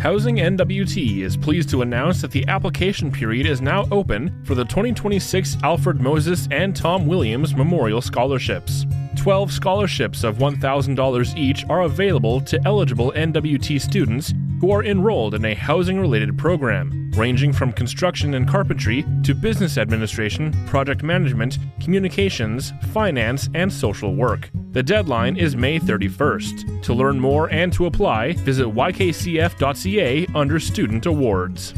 Housing NWT is pleased to announce that the application period is now open for the 2026 Alfred Moses and Tom Williams Memorial Scholarships. 12 scholarships of $1,000 each are available to eligible NWT students who are enrolled in a housing-related program, ranging from construction and carpentry to business administration, project management, communications, finance, and social work. The deadline is May 31st. To learn more and to apply, visit ykcf.ca under Student Awards.